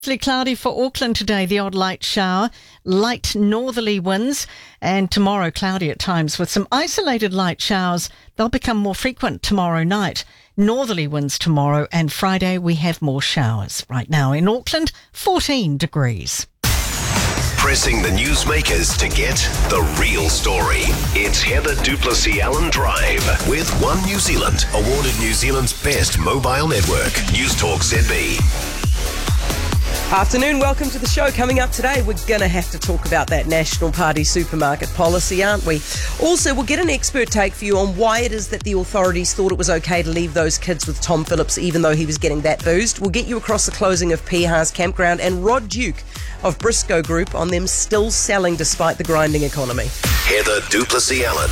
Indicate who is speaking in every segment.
Speaker 1: Mostly cloudy for Auckland today, the odd light shower, light northerly winds, and tomorrow cloudy at times with some isolated light showers. They'll become more frequent tomorrow night. Northerly winds tomorrow, and Friday we have more showers. Right now in Auckland, 14 degrees.
Speaker 2: Pressing the newsmakers to get the real story. It's Heather Duplessis-Allen Drive with One New Zealand, awarded New Zealand's best mobile network. News Talk ZB.
Speaker 3: Afternoon, welcome to the show. Coming up today, we're going to have to talk about that National Party supermarket policy, aren't we? Also, we'll get an expert take for you on why it is that the authorities thought it was okay to leave those kids with Tom Phillips even though he was getting that boozed. We'll get you across the closing of Piha's campground and Rod Duke of Briscoe Group on them still selling despite the grinding economy.
Speaker 2: Heather Duplessis-Allen.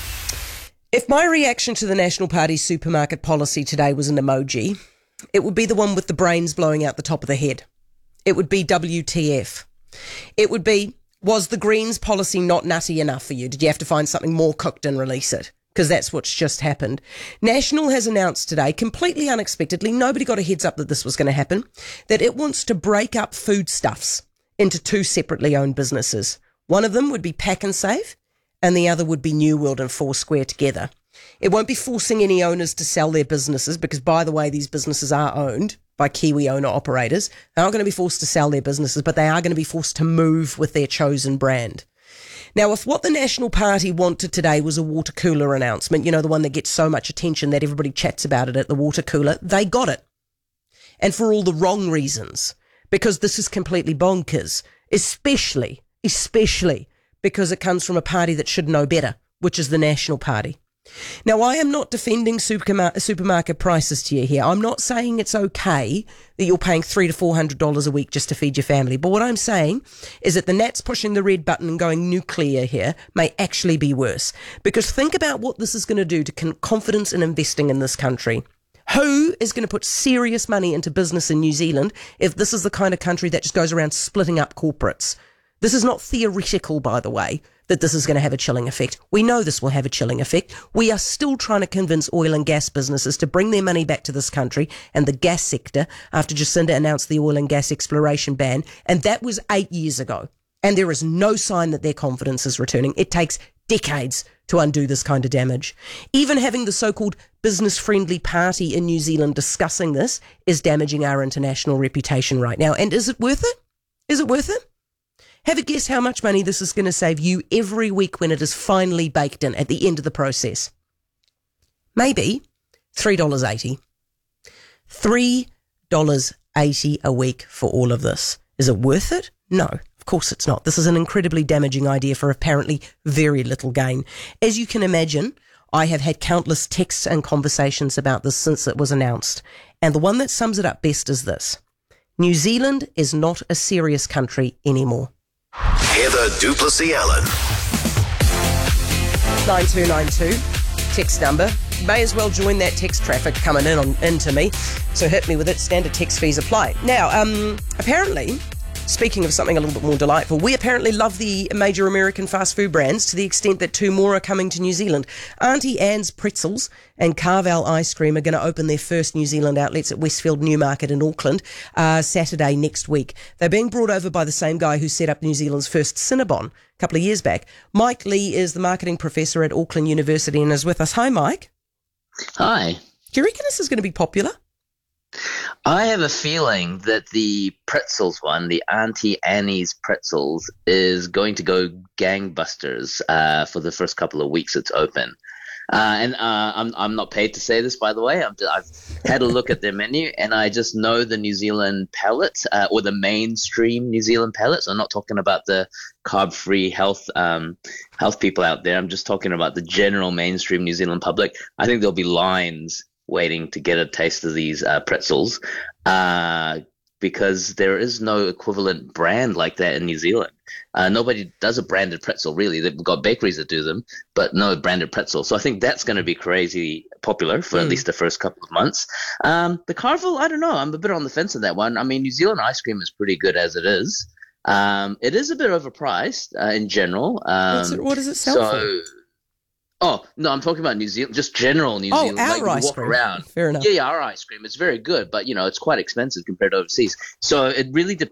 Speaker 3: If my reaction to the National Party supermarket policy today was an emoji, it would be the one with the brains blowing out the top of the head. It would be WTF. It would be, was the Greens policy not nutty enough for you? Did you have to find something more cooked and release it? Because that's what's just happened. National has announced today, completely unexpectedly, nobody got a heads up that this was going to happen, that it wants to break up foodstuffs into two separately owned businesses. One of them would be Pack and Save, and the other would be New World and Foursquare together. It won't be forcing any owners to sell their businesses because, by the way, these businesses are owned by Kiwi owner-operators. They're not going to be forced to sell their businesses, but they are going to be forced to move with their chosen brand. Now, if what the National Party wanted today was a water cooler announcement, you know, the one that gets so much attention that everybody chats about it at the water cooler, they got it. And for all the wrong reasons, because this is completely bonkers, especially because it comes from a party that should know better, which is the National Party. Now, I am not defending supermarket prices to you here. I'm not saying it's okay that you're paying $300 to $400 a week just to feed your family. But what I'm saying is that the Nats pushing the red button and going nuclear here may actually be worse. Because think about what this is going to do to confidence in investing in this country. Who is going to put serious money into business in New Zealand if this is the kind of country that just goes around splitting up corporates? This is not theoretical, by the way, that this is going to have a chilling effect. We know this will have a chilling effect. We are still trying to convince oil and gas businesses to bring their money back to this country and the gas sector after Jacinda announced the oil and gas exploration ban. And that was 8 years ago. And there is no sign that their confidence is returning. It takes decades to undo this kind of damage. Even having the so-called business-friendly party in New Zealand discussing this is damaging our international reputation right now. And is it worth it? Is it worth it? Have a guess how much money this is going to save you every week when it is finally baked in at the end of the process. Maybe $3.80. $3.80 a week for all of this. Is it worth it? No, of course it's not. This is an incredibly damaging idea for apparently very little gain. As you can imagine, I have had countless texts and conversations about this since it was announced. And the one that sums it up best is this. New Zealand is not a serious country anymore.
Speaker 2: Heather Duplessis-Allen.
Speaker 3: 9292, text number. May as well join that text traffic coming into me. So hit me with it. Standard text fees apply. Now, apparently, speaking of something a little bit more delightful, we apparently love the major American fast food brands to the extent that two more are coming to New Zealand. Auntie Anne's Pretzels and Carvel Ice Cream are going to open their first New Zealand outlets at Westfield Newmarket in Auckland Saturday next week. They're being brought over by the same guy who set up New Zealand's first Cinnabon a couple of years back. Mike Lee is the marketing professor at Auckland University and is with us. Hi, Mike.
Speaker 4: Hi.
Speaker 3: Do you reckon this is going to be popular?
Speaker 4: I have a feeling that the pretzels one, the Auntie Annie's Pretzels, is going to go gangbusters for the first couple of weeks it's open. I'm not paid to say this, by the way. I've had a look at their menu, and I just know the New Zealand palate, or the mainstream New Zealand palate. So I'm not talking about the carb-free health people out there. I'm just talking about the general mainstream New Zealand public. I think there'll be lines waiting to get a taste of these pretzels because there is no equivalent brand like that in New Zealand. Nobody does a branded pretzel, really. They've got bakeries that do them, but no branded pretzel. So I think that's going to be crazy popular for at least the first couple of months. The Carvel, I don't know. I'm a bit on the fence on that one. I mean, New Zealand ice cream is pretty good as it is. It is a bit overpriced in general.
Speaker 3: What does it sell for?
Speaker 4: Oh, no, I'm talking about New Zealand, just general New Zealand.
Speaker 3: our
Speaker 4: like you
Speaker 3: ice
Speaker 4: walk
Speaker 3: cream.
Speaker 4: around.
Speaker 3: Fair enough.
Speaker 4: Yeah, our ice cream. It's very good, but, it's quite expensive compared to overseas. So it really